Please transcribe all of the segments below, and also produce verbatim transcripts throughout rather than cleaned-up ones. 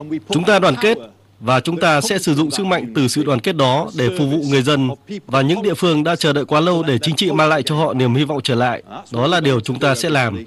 Chúng ta đoàn kết và chúng ta sẽ sử dụng sức mạnh từ sự đoàn kết đó để phục vụ người dân và những địa phương đã chờ đợi quá lâu để chính trị mang lại cho họ niềm hy vọng trở lại. Đó là điều chúng ta sẽ làm.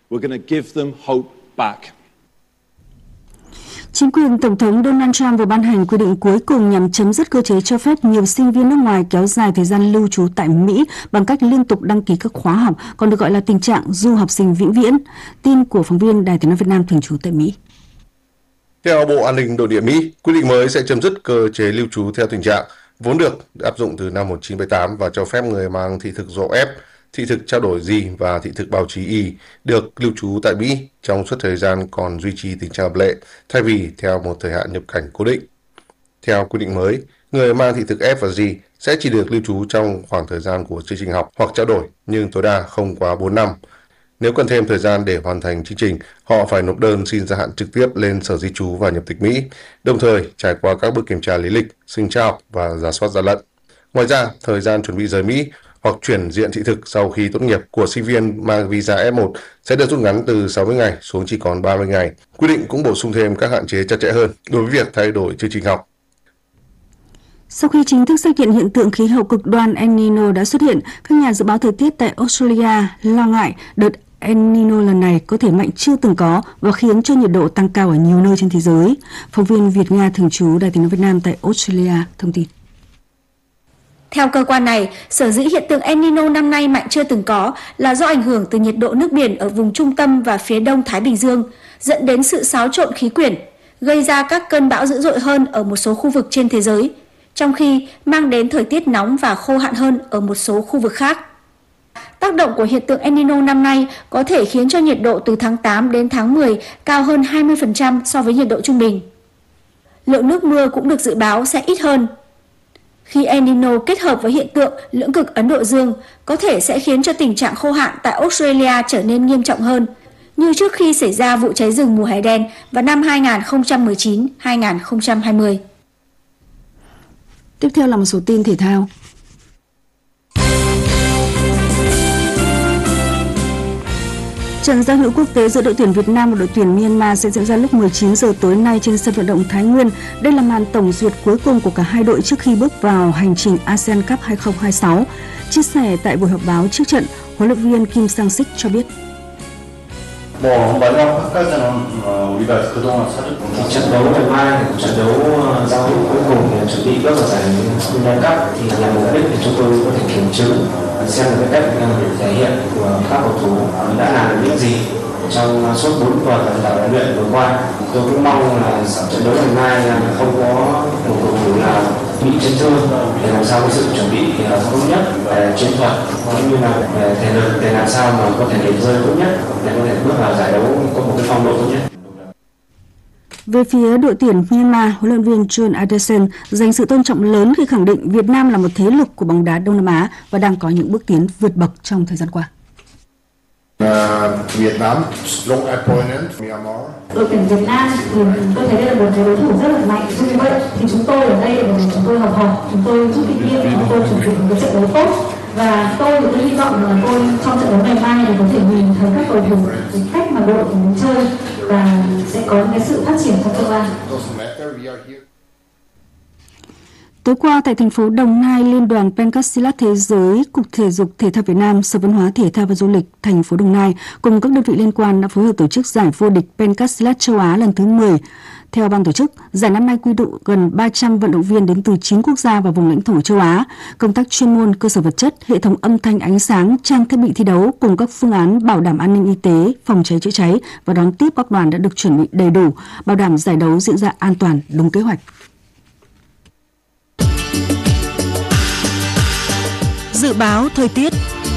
Chính quyền Tổng thống Donald Trump vừa ban hành quy định cuối cùng nhằm chấm dứt cơ chế cho phép nhiều sinh viên nước ngoài kéo dài thời gian lưu trú tại Mỹ bằng cách liên tục đăng ký các khóa học, còn được gọi là tình trạng du học sinh vĩnh viễn. Tin của phóng viên Đài Tiếng nói Việt Nam thường trú tại Mỹ. Theo Bộ An ninh Nội địa Mỹ, quy định mới sẽ chấm dứt cơ chế lưu trú theo tình trạng vốn được áp dụng từ năm một nghìn chín trăm bảy mươi tám và cho phép người mang thị thực dỗ ép, thị thực trao đổi gì và thị thực báo chí Y được lưu trú tại Mỹ trong suốt thời gian còn duy trì tình trạng hợp lệ, thay vì theo một thời hạn nhập cảnh cố định. Theo quy định mới, người mang thị thực F và G sẽ chỉ được lưu trú trong khoảng thời gian của chương trình học hoặc trao đổi, nhưng tối đa không quá bốn năm. Nếu cần thêm thời gian để hoàn thành chương trình, họ phải nộp đơn xin gia hạn trực tiếp lên Sở Di trú và Nhập tịch Mỹ, đồng thời trải qua các bước kiểm tra lý lịch, sinh tra học và rà soát gian lận. Ngoài ra, thời gian chuẩn bị rời Mỹ hoặc chuyển diện thị thực sau khi tốt nghiệp của sinh viên mang visa F một sẽ được rút ngắn từ sáu mươi ngày xuống chỉ còn ba mươi ngày. Quy định cũng bổ sung thêm các hạn chế chặt chẽ hơn đối với việc thay đổi chương trình học. Sau khi chính thức xác nhận hiện tượng khí hậu cực đoan El Nino đã xuất hiện, các nhà dự báo thời tiết tại Australia lo ngại đợt El Nino lần này có thể mạnh chưa từng có và khiến cho nhiệt độ tăng cao ở nhiều nơi trên thế giới. Phóng viên Việt Nga thường trú Đài Tiếng nói Việt Nam tại Australia thông tin. Theo cơ quan này, sở dĩ hiện tượng El Nino năm nay mạnh chưa từng có là do ảnh hưởng từ nhiệt độ nước biển ở vùng trung tâm và phía đông Thái Bình Dương, dẫn đến sự xáo trộn khí quyển, gây ra các cơn bão dữ dội hơn ở một số khu vực trên thế giới, trong khi mang đến thời tiết nóng và khô hạn hơn ở một số khu vực khác. Tác động của hiện tượng El Nino năm nay có thể khiến cho nhiệt độ từ tháng tám đến tháng mười cao hơn hai mươi phần trăm so với nhiệt độ trung bình. Lượng nước mưa cũng được dự báo sẽ ít hơn. Khi El Nino kết hợp với hiện tượng lưỡng cực Ấn Độ Dương, có thể sẽ khiến cho tình trạng khô hạn tại Australia trở nên nghiêm trọng hơn, như trước khi xảy ra vụ cháy rừng mùa hè đen vào năm hai nghìn không trăm mười chín đến hai nghìn không trăm hai mươi. Tiếp theo là một số tin thể thao. Trận giao hữu quốc tế giữa đội tuyển Việt Nam và đội tuyển Myanmar sẽ diễn ra lúc mười chín giờ tối nay trên sân vận động Thái Nguyên. Đây là màn tổng duyệt cuối cùng của cả hai đội trước khi bước vào hành trình a sê an Cup hai không hai sáu. Chia sẻ tại buổi họp báo trước trận, huấn luyện viên Kim Sang-sik cho biết. Trận đấu ngày mai, trận đấu giao hữu cuối cùng để chuẩn bị bước vào giải World Cup thì là mục đích để chúng tôi có thể kiểm chứng xem là cái cách thể hiện của các cầu thủ đã làm được những gì trong suốt bốn tuần tập luyện vừa qua. Tôi cũng mong là trận đấu ngày mai là không có một cầu thủ nào bị chấn thương để làm sao có sự chuẩn bị tốt nhất về chiến thuật cũng như là về thể lực để làm sao mà có thể điểm rơi tốt nhất để có thể bước vào giải đấu có một cái phong độ tốt nhất. Về phía đội tuyển Myanmar, huấn luyện viên John Anderson dành sự tôn trọng lớn khi khẳng định Việt Nam là một thế lực của bóng đá Đông Nam Á và đang có những bước tiến vượt bậc trong thời gian qua. Uh, Vietnam, strong opponent, Myanmar. Đội tuyển Việt Nam thì tôi thấy đây là một cái đối thủ rất là mạnh. Vì vậy thì chúng tôi ở đây để chúng tôi học hỏi, chúng tôi rút kinh nghiệm, chúng tôi chuẩn bị một cái trận đấu tốt. Và tôi thì tôi hy vọng là tôi trong trận đấu ngày mai thì có thể nhìn thấy các cầu thủ cái cách mà đội của mình chơi và sẽ có cái sự phát triển trong tương lai. Tối qua tại thành phố Đồng Nai, Liên đoàn Pencak Thế giới, Cục Thể dục Thể thao Việt Nam, Sở Văn hóa Thể thao và Du lịch thành phố Đồng Nai cùng các đơn vị liên quan đã phối hợp tổ chức giải vô địch Pencak châu Á lần thứ mười. Theo ban tổ chức, giải năm nay quy tụ gần ba trăm vận động viên đến từ chín quốc gia và vùng lãnh thổ châu Á. Công tác chuyên môn, cơ sở vật chất, hệ thống âm thanh ánh sáng, trang thiết bị thi đấu cùng các phương án bảo đảm an ninh y tế, phòng cháy chữa cháy và đón tiếp các đoàn đã được chuẩn bị đầy đủ, bảo đảm giải đấu diễn ra an toàn, đúng kế hoạch. Dự báo thời tiết.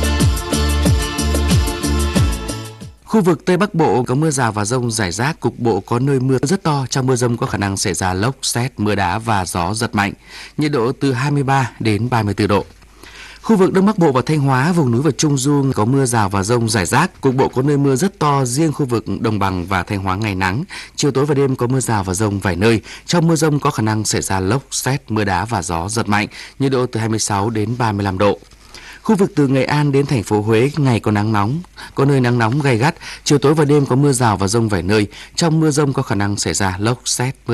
Khu vực Tây Bắc Bộ có mưa rào và dông rải rác, cục bộ có nơi mưa rất to, trong mưa dông có khả năng xảy ra lốc, sét, mưa đá và gió giật mạnh. Nhiệt độ từ hai mươi ba đến ba mươi tư độ. Khu vực Đông Bắc Bộ và Thanh Hóa, vùng núi và Trung Du có mưa rào và dông rải rác, cục bộ có nơi mưa rất to, riêng khu vực Đồng Bằng và Thanh Hóa ngày nắng, chiều tối và đêm có mưa rào và dông vài nơi. Trong mưa dông có khả năng xảy ra lốc, sét, mưa đá và gió giật mạnh, nhiệt độ từ hai mươi sáu đến ba mươi lăm độ. Khu vực từ Nghệ An đến thành phố Huế ngày có nắng nóng, có nơi nắng nóng gay gắt, chiều tối và đêm có mưa rào và dông vài nơi, trong mưa dông có khả năng xảy ra lốc, sét, mưa